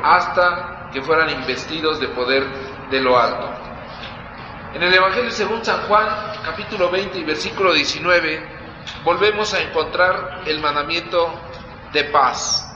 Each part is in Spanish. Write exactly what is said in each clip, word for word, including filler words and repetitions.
hasta que fueran investidos de poder de lo alto. En el Evangelio según San Juan, capítulo veinte y versículo diecinueve, volvemos a encontrar el mandamiento de paz.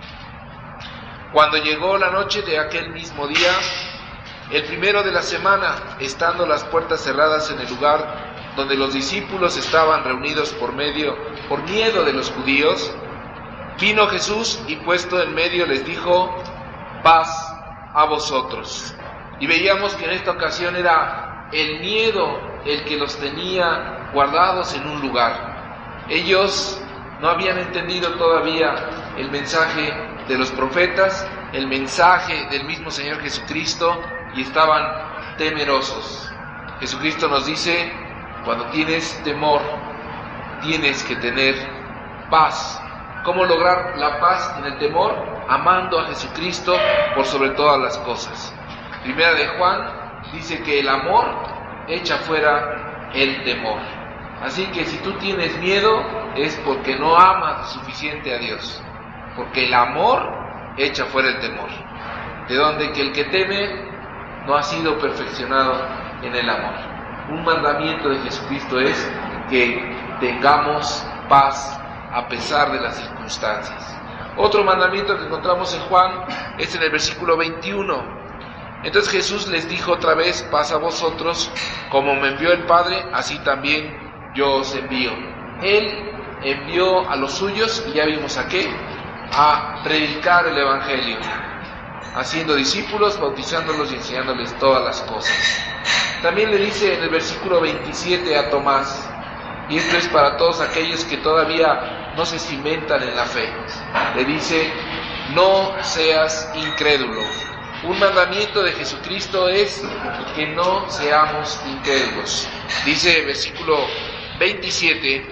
Cuando llegó la noche de aquel mismo día, el primero de la semana, estando las puertas cerradas en el lugar donde los discípulos estaban reunidos por medio, por miedo de los judíos, vino Jesús y puesto en medio les dijo: paz a vosotros. Y veíamos que en esta ocasión era el miedo el que los tenía guardados en un lugar. Ellos no habían entendido todavía el mensaje de los profetas, el mensaje del mismo Señor Jesucristo, y estaban temerosos. Jesucristo nos dice: cuando tienes temor, tienes que tener paz. ¿Cómo lograr la paz en el temor? Amando a Jesucristo por sobre todas las cosas. Primera de Juan dice que el amor echa fuera el temor. Así que si tú tienes miedo, es porque no amas suficiente a Dios. Porque el amor echa fuera el temor. De donde que el que teme no ha sido perfeccionado en el amor. Un mandamiento de Jesucristo es que tengamos paz a pesar de las circunstancias. Otro mandamiento que encontramos en Juan es en el versículo veintiuno. Entonces Jesús les dijo otra vez: paz a vosotros, como me envió el Padre, así también yo os envío. Él envió a los suyos, y ya vimos a qué, a predicar el Evangelio, haciendo discípulos, bautizándolos y enseñándoles todas las cosas. También le dice en el versículo veintisiete a Tomás, y esto es para todos aquellos que todavía no se cimentan en la fe, le dice: no seas incrédulo. Un mandamiento de Jesucristo es que no seamos incrédulos. Dice el versículo veintisiete,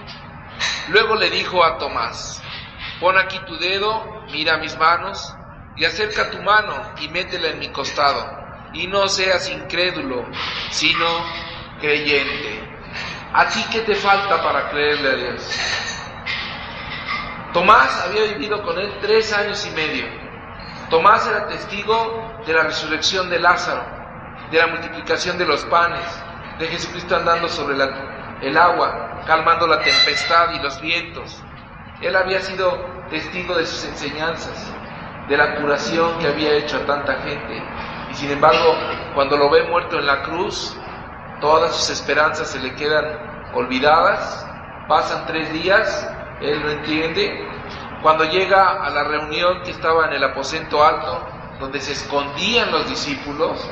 luego le dijo a Tomás: pon aquí tu dedo, mira mis manos, y acerca tu mano y métela en mi costado, y no seas incrédulo, sino creyente. ¿A ti qué te falta para creerle a Dios? Tomás había vivido con él tres años y medio. Tomás era testigo de la resurrección de Lázaro, de la multiplicación de los panes, de Jesucristo andando sobre la, el agua, calmando la tempestad y los vientos. Él había sido testigo de sus enseñanzas, de la curación que había hecho a tanta gente. Y sin embargo, cuando lo ve muerto en la cruz, todas sus esperanzas se le quedan olvidadas. Pasan tres días, él no entiende. Cuando llega a la reunión que estaba en el aposento alto, donde se escondían los discípulos,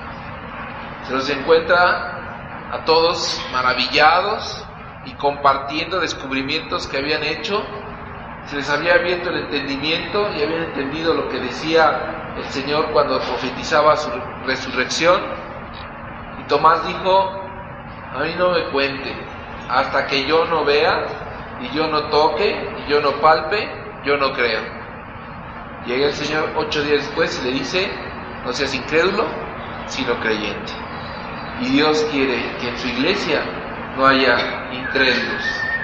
se los encuentra a todos maravillados y compartiendo descubrimientos que habían hecho. Se les había abierto el entendimiento y habían entendido lo que decía el Señor cuando profetizaba su resurrección. Y Tomás dijo: a mí no me cuente, hasta que yo no vea, y yo no toque, y yo no palpe, yo no creo. Llega el Señor ocho días después y le dice: no seas incrédulo, sino creyente. Y Dios quiere que en su iglesia no haya incrédulos.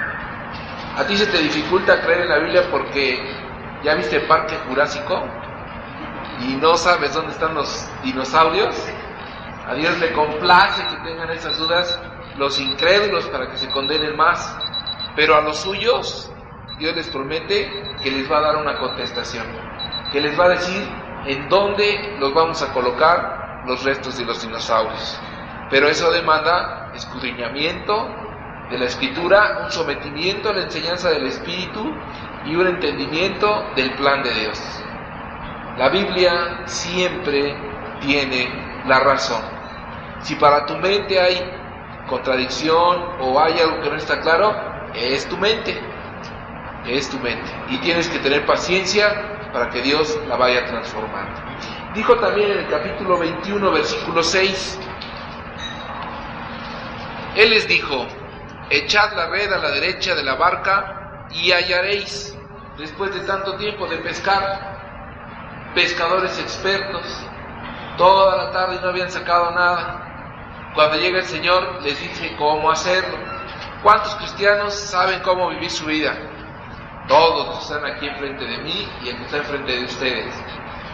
¿A ti se te dificulta creer en la Biblia porque ya viste el Parque Jurásico y no sabes dónde están los dinosaurios? A Dios le complace que tengan esas dudas los incrédulos para que se condenen más, pero a los suyos Dios les promete que les va a dar una contestación, que les va a decir en dónde los vamos a colocar los restos de los dinosaurios. Pero eso demanda escudriñamiento de la Escritura, un sometimiento a la enseñanza del Espíritu y un entendimiento del plan de Dios. La Biblia siempre tiene la razón. Si para tu mente hay contradicción o hay algo que no está claro, es tu mente, es tu mente. Y tienes que tener paciencia para que Dios la vaya transformando. Dijo también en el capítulo veintiuno, versículo seis, Él les dijo: echad la red a la derecha de la barca y hallaréis. Después de tanto tiempo de pescar, pescadores expertos, toda la tarde no habían sacado nada. Cuando llega el Señor les dice cómo hacerlo. ¿Cuántos cristianos saben cómo vivir su vida? Todos los que están aquí enfrente de mí y el que está enfrente de ustedes.